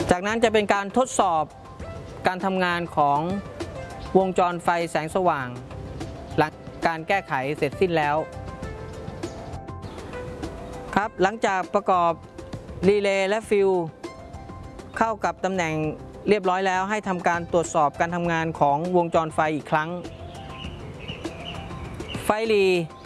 จากนั้นจะเป็นการทดสอบการทำงานของวงจรไฟแสงสว่างหลังการแก้ไขเสร็จสิ้นแล้วครับหลังจากประกอบรีเลย์และฟิวเข้ากับตำแหน่งเรียบร้อยแล้วให้ทำการตรวจสอบการทำงานของวงจรไฟอีกครั้งไฟรี